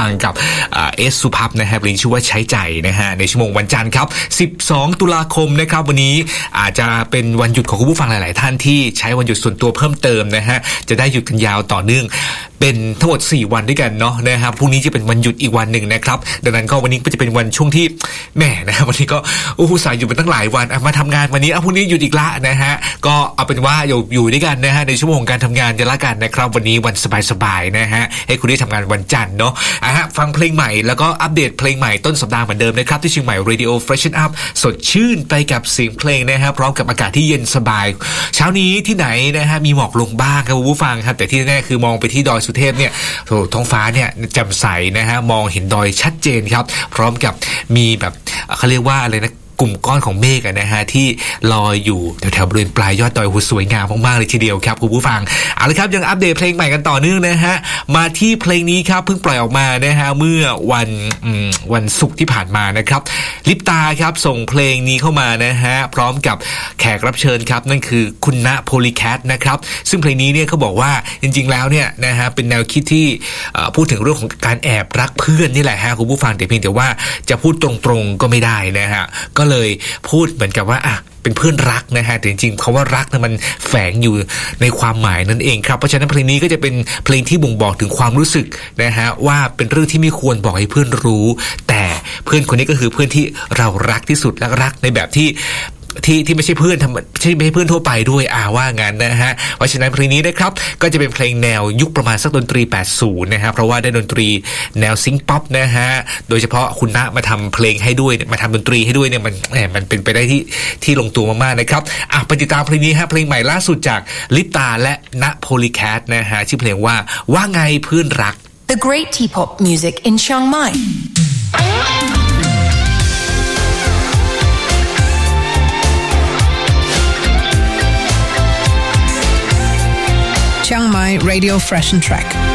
ฟังกับเอสสุภัพนะฮะเพลงชื่อว่าใช้ใจนะฮะในชั่วโมงวันจันทร์ครับ12ตุลาคมนะครับวันนี้อาจจะเป็นวันหยุดของคุณผู้ฟังหลายๆท่านที่ใช้วันหยุดส่วนตัวเพิ่มเติมนะฮะจะได้หยุดกันยาวต่อเนื่องเป็นทั้งหมด4วันด้วยกันเนาะนะครับพรุ่งนี้จะเป็นวันหยุดอีกวันหนึ่งนะครับดังนั้นก็วันนี้ก็จะเป็นวันช่วงที่แหมนะวันนี้ก็สายอยู่มาตั้งหลายวันมาทำงานวันนี้พรุ่งนี้หยุดอีกละนะฮะก็เอาเป็นว่าอยู่ด้วยกันนะฮะในชั่วโมงการทำงานกันละกันนะครับวันนี้วันสบายๆนะฮะให้คุณได้ทำงานวันจันทร์เนาะฟังเพลงใหม่แล้วก็อัปเดตเพลงใหม่ต้นสัปดาห์เหมือนเดิมนะครับที่เชียงใหม่ Radio Freshen Up สดชื่นไปกับเสียงเพลงนะฮะพร้อมกับอากาศที่เย็นสบายเช้านี้ที่ไหนนะฮะมีหมอกลงบ้างครับคุณผู้ฟังครับแต่ที่แน่คือมองไปที่ดอยสุเทพเนี่ยท้องฟ้าเนี่ยแจ่มใสนะฮะมองเห็นดอยชัดเจนครับพร้อมกับมีแบบเขาเรียกว่าอะไรนะกลุ่มก้อนของเมฆนะฮะที่ลอยอยู่แถวๆบริเวณปลายยอดดอยสวยงามมากๆเลยทีเดียวครับคุณผู้ฟังเอาละครับยังอัปเดตเพลงใหม่กันต่อเนื่องนะฮะมาที่เพลงนี้ครับเพิ่งปล่อยออกมานะฮะเมื่อวันศุกร์ที่ผ่านมานะครับลิปตาครับส่งเพลงนี้เข้ามานะฮะพร้อมกับแขกรับเชิญครับนั่นคือคุณณโพลีแคทนะครับซึ่งเพลงนี้เนี่ยเขาบอกว่าจริงๆแล้วเนี่ยนะฮะเป็นแนวคิดที่พูดถึงเรื่องของการแอบรักเพื่อนนี่แหละฮะคุณผู้ฟังแต่เพียงแต่ว่าจะพูดตรงๆก็ไม่ได้นะฮะก็เลยพูดเหมือนกับว่าเป็นเพื่อนรักนะฮะแต่จริงๆคำว่ารักนะมันแฝงอยู่ในความหมายนั่นเองครับเพราะฉะนั้นเพลงนี้ก็จะเป็นเพลงที่บ่งบอกถึงความรู้สึกนะฮะว่าเป็นเรื่องที่ไม่ควรบอกให้เพื่อนรู้แต่เพื่อนคนนี้ก็คือเพื่อนที่เรารักที่สุดและรักในแบบที่ไม่ใช่เพื่อนไม่ใช่เพื่อนทั่วไปด้วยว่างั้นนะฮะเพราะฉะนั้นเพลงนี้นะครับก็จะเป็นเพลงแนวยุคประมาณสักดนตรี80นะฮะเพราะว่าได้ดนตรีแนวซิงค์ป๊อปนะฮะโดยเฉพาะคุณณมาทำเพลงให้ด้วยมาทำดนตรีให้ด้วยเนี่ยมันเป็นไปได้ที่ลงตัวมากๆนะครับไปติดตามเพลงนี้ฮะเพลงใหม่ล่าสุดจากลิปตาและณโพลีแคทนะฮะชื่อเพลงว่าไงเพื่อนรัก The great T-pop music in Chiang Mai Chiang Mai Radio Freshen Track